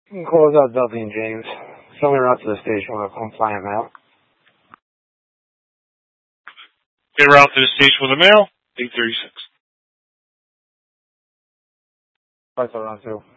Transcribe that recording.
You can close out Dudley and James. Show me route to the station with a compliant mail. Get route to the station with a mail, 836. Price around 2.